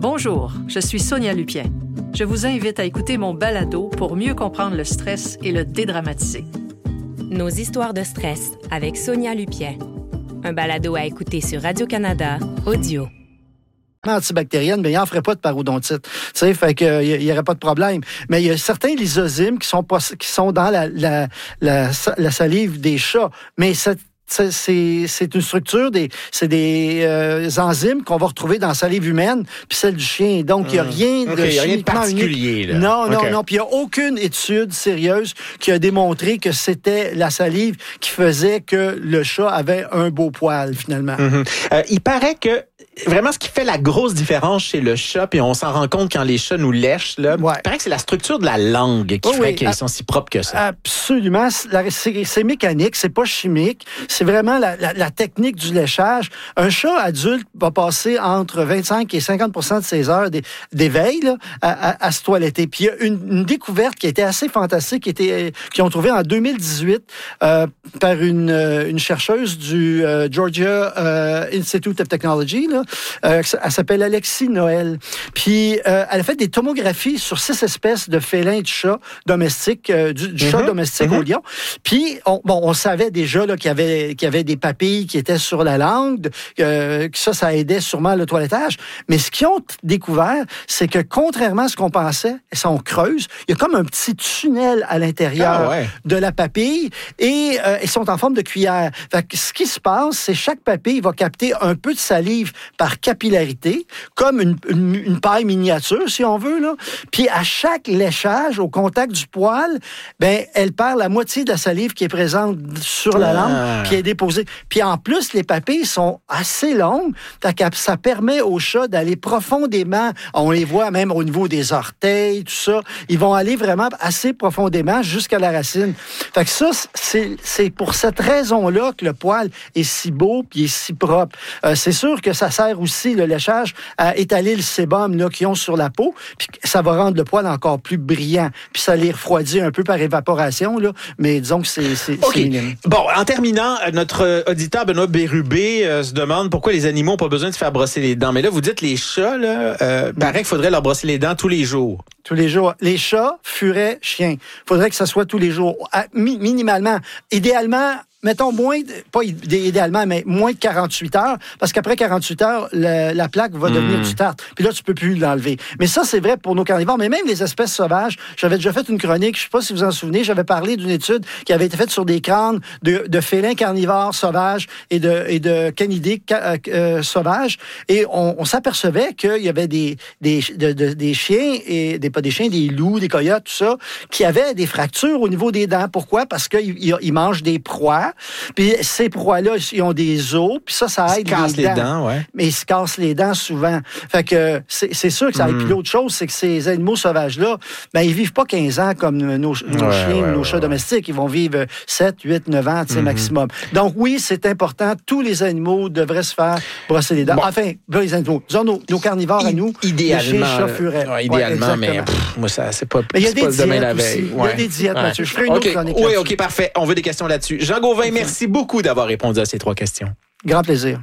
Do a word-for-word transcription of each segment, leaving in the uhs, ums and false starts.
Bonjour, je suis Sonia Lupien. Je vous invite à écouter mon balado pour mieux comprendre le stress et le dédramatiser. Nos histoires de stress avec Sonia Lupien. Un balado à écouter sur Radio-Canada Audio. Antibactérienne, mais il n'en ferait pas de parodontite. Tu sais, fait que il y aurait pas de problème. Mais il y a certains lysozymes qui sont pas, qui sont dans la, la, la, la salive des chats. Mais cette C'est, c'est, c'est une structure, des, c'est des euh, enzymes qu'on va retrouver dans la salive humaine puis celle du chien. Donc, il n'y a rien okay, de y a rien de particulier. Là. Non, non, okay. non. Puis, il n'y a aucune étude sérieuse qui a démontré que c'était la salive qui faisait que le chat avait un beau poil, finalement. Mm-hmm. Euh, il paraît que vraiment, ce qui fait la grosse différence chez le chat, puis on s'en rend compte quand les chats nous lèchent, là, ouais. il paraît que c'est la structure de la langue qui oh, fait oui. qu'ils a- sont si propres que ça. Absolument. C'est, c'est mécanique, c'est pas chimique. C'est vraiment la, la, la technique du léchage. Un chat adulte va passer entre vingt-cinq et cinquante pour cent de ses heures d'éveil là, à, à, à se toiletter. Puis il y a une, une découverte qui était assez fantastique, qui était, qu'ils ont trouvée en deux mille dix-huit euh, par une, une chercheuse du euh, Georgia euh, Institute of Technology. Là, euh, elle s'appelle Alexis Noël. Puis euh, elle a fait des tomographies sur six espèces de félins de chats domestiques, euh, du, du mm-hmm. chat domestique mm-hmm. au lion. Puis on, bon, on savait déjà là, qu'il y avait, qu'il y avait des papilles qui étaient sur la langue, euh, que ça, ça aidait sûrement le toilettage. Mais ce qu'ils ont découvert, c'est que contrairement à ce qu'on pensait, si on creuse, il y a comme un petit tunnel à l'intérieur ah ouais. de la papille et euh, ils sont en forme de cuillère. Fait que ce qui se passe, c'est chaque papille va capter un peu de salive par capillarité, comme une, une, une paille miniature, si on veut, là. Puis à chaque léchage, au contact du poil, ben, elle perd la moitié de la salive qui est présente sur la langue, ah. puis est déposée. Puis en plus, les papilles sont assez longues, ça permet aux chats d'aller profondément, on les voit même au niveau des orteils, tout ça, ils vont aller vraiment assez profondément jusqu'à la racine. Fait que ça, c'est, c'est pour cette raison-là que le poil est si beau puis est si propre. Euh, c'est sûr que ça sert aussi, le léchage, à étaler le sébum là, qu'ils ont sur la peau, puis ça va rendre le poil encore plus brillant, puis ça les refroidit un peu par évaporation, là, mais disons que c'est, c'est, okay. c'est minime. Bon, en terminant, notre auditeur Benoît Bérubé euh, se demande pourquoi les animaux n'ont pas besoin de se faire brosser les dents. Mais là, vous dites les chats, là, euh, paraît qu'il faudrait leur brosser les dents tous les jours. Tous les jours. Les chats, furets, chiens. Il faudrait que ça soit tous les jours. À, mi- minimalement. Idéalement, mettons moins, de, pas idéalement, mais moins de quarante-huit heures, parce qu'après quarante-huit heures, le, la plaque va devenir mmh. du tartre. Puis là, tu peux plus l'enlever. Mais ça, c'est vrai pour nos carnivores, mais même les espèces sauvages. J'avais déjà fait une chronique, je sais pas si vous vous en souvenez, j'avais parlé d'une étude qui avait été faite sur des crânes de, de félins carnivores sauvages et de, et de canidés euh, euh, sauvages. Et on, on s'apercevait qu'il y avait des, des, de, de, des chiens, et des, pas des chiens, des loups, des coyotes, tout ça, qui avaient des fractures au niveau des dents. Pourquoi? Parce qu'ils ils mangent des proies. Puis ces proies-là, ils ont des os, puis ça, ça aide ils se cassent les dents. les dents, ouais. Mais ils se cassent les dents souvent. Fait que c'est, c'est sûr que ça aide. Mm. Puis l'autre chose, c'est que ces animaux sauvages-là, ben ils vivent pas quinze ans comme nos, nos ouais, chiens, ouais, nos ouais, chats ouais. domestiques. Ils vont vivre sept, huit, neuf ans, tu sais, mm-hmm. maximum. Donc oui, c'est important. Tous les animaux devraient se faire brosser les dents. Bon. Enfin, les animaux, disons nos, nos carnivores I- à nous, idéalement, les chiens, chats, furets. Ouais, idéalement, ouais, mais pff, moi, ça, c'est pas, mais il y a c'est des pas le domaine la diètes veille. aussi. Ouais. Il y a des diètes, ouais. Mathieu. Je ferai une okay. autre chronique. Oui, OK, parfait. On veut des questions là-dessus. Jean Gauvin, merci beaucoup d'avoir répondu à ces trois questions. Grand plaisir.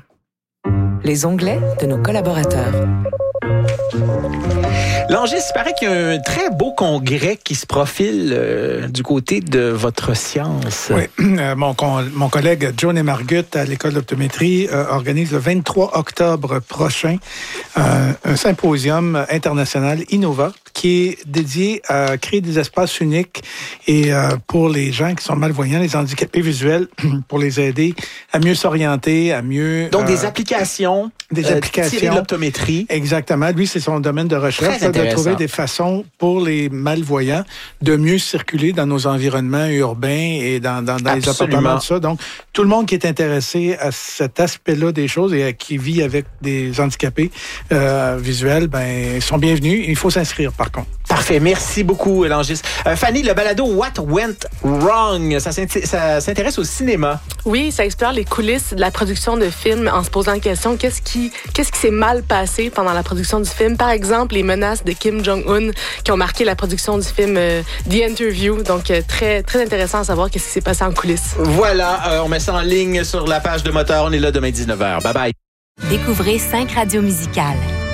Les onglets de nos collaborateurs. Langis, il paraît qu'il y a un très beau congrès qui se profile euh, du côté de votre science. Oui, euh, mon, con, mon collègue Johnny Margut à l'École d'optométrie euh, organise le vingt-trois octobre prochain euh, un symposium international Innova qui est dédié à créer des espaces uniques et euh, pour les gens qui sont malvoyants, les handicapés visuels, pour les aider à mieux s'orienter, à mieux... Donc, euh, des applications, des euh, applications tirées de l'optométrie. Exactement. Lui, c'est son domaine de recherche, là, de trouver des façons pour les malvoyants de mieux circuler dans nos environnements urbains et dans, dans, dans les appartements, tout ça. Donc, tout le monde qui est intéressé à cet aspect-là des choses et à, qui vit avec des handicapés euh, visuels, ben, sont bienvenus. Il faut s'inscrire, par contre. Parfait. Merci beaucoup, Langis. Euh, Fanny, le balado What Went Wrong, ça, ça s'intéresse au cinéma. Oui, ça explore les coulisses de la production de films en se posant la question qu'est-ce qui, qu'est-ce qui s'est mal passé pendant la production du film. Par exemple, les menaces de Kim Jong-un qui ont marqué la production du film euh, The Interview. Donc, euh, très, très intéressant à savoir qu'est-ce qui s'est passé en coulisses. Voilà, euh, on met ça en ligne sur la page de Moteur. On est là demain dix-neuf heures. Bye bye. Découvrez cinq radios musicales.